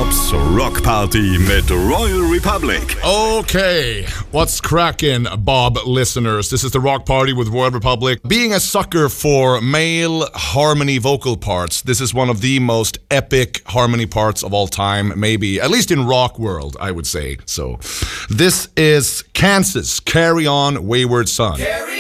Bobs Rockparty mit Royal Republic. Okay, what's crackin', Bob listeners? This is the Rock Party with Royal Republic. Being a sucker for male harmony vocal parts, this is one of the most epic harmony parts of all time, maybe, at least in rock world, I would say. So, this is Kansas, Carry On, Wayward Son.